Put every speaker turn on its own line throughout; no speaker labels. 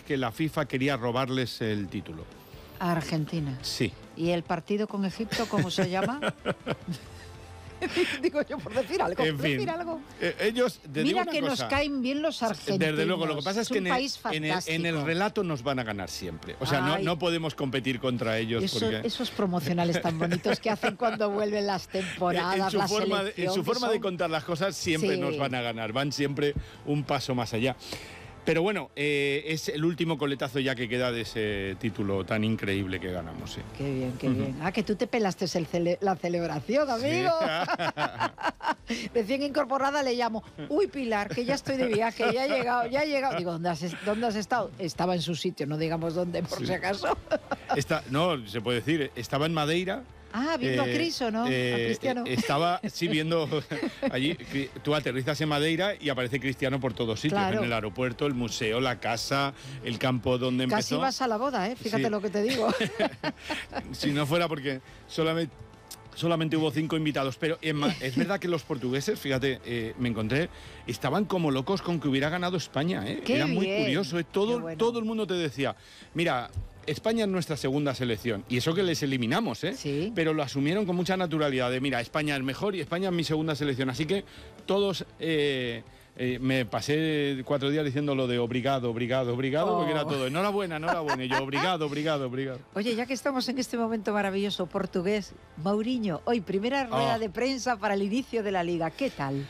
que la FIFA quería robarles el título.
A Argentina.
Sí.
¿Y el partido con Egipto cómo se llama? Digo yo por decir algo.
En fin, ellos...
Mira que nos caen bien los argentinos.
Desde luego, lo que pasa es que en el relato nos van a ganar siempre. O sea, no podemos competir contra ellos.
Esos promocionales tan bonitos que hacen cuando vuelven las temporadas,
en su forma de contar las cosas siempre nos van a ganar. Van siempre un paso más allá. Pero bueno, es el último coletazo ya que queda de ese título tan increíble que ganamos. ¿Sí?
Qué bien, qué bien. Ah, que tú te pelaste la celebración, amigo. Sí. Recién incorporada le llamo, uy, Pilar, que ya estoy de viaje, ya he llegado. Digo, ¿dónde has estado? Estaba en su sitio, no digamos dónde, por si acaso.
No, se puede decir, estaba en Madeira.
Ah, viendo a Criso, ¿no? A Cristiano.
Estaba, sí, viendo allí. Tú aterrizas en Madeira y aparece Cristiano por todos sitios. Claro. En el aeropuerto, el museo, la casa, el campo donde empezó.
Casi vas a la boda, ¿eh? Fíjate lo que te digo.
Si no fuera porque solamente hubo 5 invitados, pero es verdad que los portugueses, fíjate, me encontré, estaban como locos con que hubiera ganado España, ¿eh? Era muy curioso, ¿eh? Todo el mundo te decía, mira, España es nuestra segunda selección, y eso que les eliminamos, ¿eh?
Sí.
Pero lo asumieron con mucha naturalidad, de mira, España es mejor y España es mi segunda selección, así que todos... me pasé 4 días diciendo lo de obrigado, porque era todo, enhorabuena, y yo obrigado.
Oye, ya que estamos en este momento maravilloso portugués, Mourinho, hoy primera rueda de prensa para el inicio de la Liga, ¿qué tal?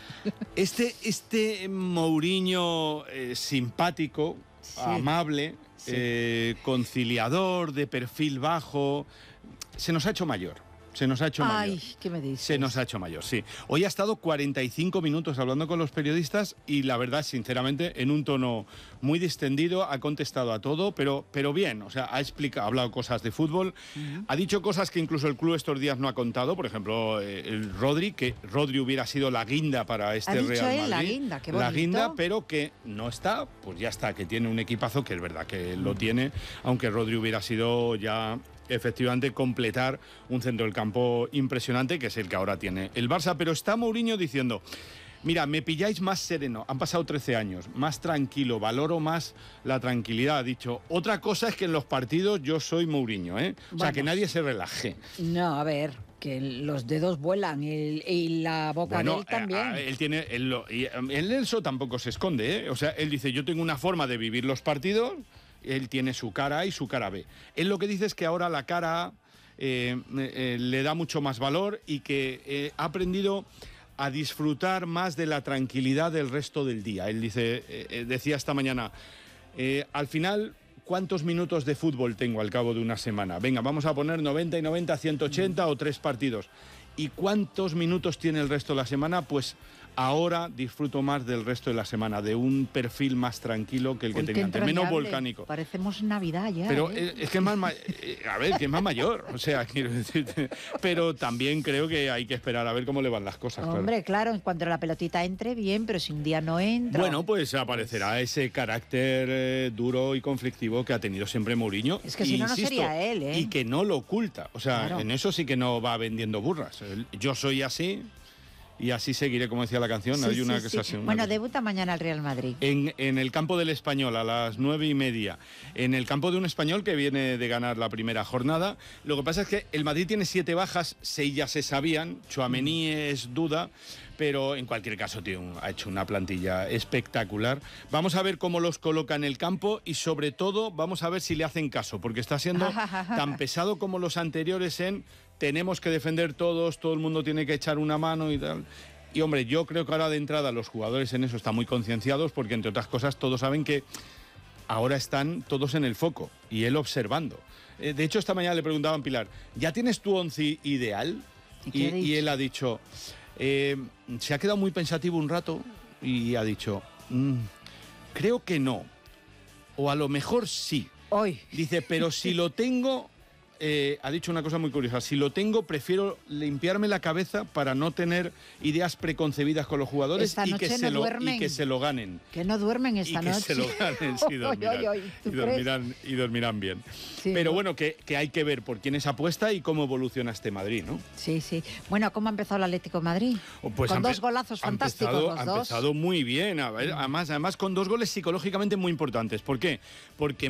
Este Mourinho simpático, sí, amable, sí, conciliador, de perfil bajo, se nos ha hecho mayor.
Ay, ¿qué me dices?
Se nos ha hecho mayor, sí. Hoy ha estado 45 minutos hablando con los periodistas y la verdad, sinceramente, en un tono muy distendido, ha contestado a todo, pero bien, o sea, ha hablado cosas de fútbol, ha dicho cosas que incluso el club estos días no ha contado, por ejemplo, el Rodri, que Rodri hubiera sido la guinda para este Real Madrid.
La guinda, qué bonito.
La guinda, pero que no está, pues ya está, que tiene un equipazo, que es verdad que lo tiene, aunque Rodri hubiera sido ya... efectivamente completar un centro del campo impresionante, que es el que ahora tiene el Barça, pero está Mourinho diciendo, mira, me pilláis más sereno, han pasado 13 años, más tranquilo, valoro más la tranquilidad, ha dicho. Otra cosa es que en los partidos yo soy Mourinho, ¿eh? O sea, que nadie se relaje.
No, a ver, que los dedos vuelan y la boca de él también.
Él eso tampoco se esconde, ¿eh? O sea, él dice, yo tengo una forma de vivir los partidos. Él tiene su cara A y su cara B. Él lo que dice es que ahora la cara A le da mucho más valor y que ha aprendido a disfrutar más de la tranquilidad del resto del día. Él decía esta mañana, al final, ¿cuántos minutos de fútbol tengo al cabo de una semana? Venga, vamos a poner 90 y 90, 180 o 3 partidos. ¿Y cuántos minutos tiene el resto de la semana? Pues ahora disfruto más del resto de la semana, de un perfil más tranquilo que el que tenía antes, menos volcánico.
Parecemos Navidad ya.
Pero es que es más que es más mayor, o sea, quiero decirte. Pero también creo que hay que esperar a ver cómo le van las cosas.
Hombre, claro, en cuanto la pelotita entre, bien, pero si un día no entra...
Bueno, pues aparecerá ese carácter duro y conflictivo que ha tenido siempre Mourinho.
Es que si no, no sería él, ¿eh?
Y que no lo oculta. O sea,
claro,
en eso sí que no va vendiendo burras. Yo soy así... Y así seguiré, como decía la canción.
Sí,
hay una
sí,
que
sí.
es así.
Bueno, debuta mañana el Real Madrid.
En el campo del Español, a las 9:30. En el campo de un Español que viene de ganar la primera jornada. Lo que pasa es que el Madrid tiene 7 bajas, 6 ya se sabían. Tchouaméni es duda, pero en cualquier caso ha hecho una plantilla espectacular. Vamos a ver cómo los coloca en el campo y sobre todo vamos a ver si le hacen caso, porque está siendo tan pesado como los anteriores en... Tenemos que defender todos, todo el mundo tiene que echar una mano y tal. Y hombre, yo creo que ahora de entrada los jugadores en eso están muy concienciados porque entre otras cosas todos saben que ahora están todos en el foco y él observando. De hecho, esta mañana le preguntaban a Pilar, ¿ya tienes tu 11 ideal? Y él ha dicho, se ha quedado muy pensativo un rato y ha dicho, creo que no, o a lo mejor sí.
Hoy.
Dice, pero si lo tengo... ha dicho una cosa muy curiosa, si lo tengo prefiero limpiarme la cabeza para no tener ideas preconcebidas con los jugadores y que se lo ganen.
Que no duermen esta noche.
Que se lo ganen, sí, dormirán bien. Sí, pero bueno, que hay que ver por quién es apuesta y cómo evoluciona este Madrid, ¿no?
Sí, sí. Bueno, ¿cómo ha empezado el Atlético de Madrid?
Pues
con 2 golazos fantásticos
ha empezado muy bien, además con 2 goles psicológicamente muy importantes. ¿Por qué? Porque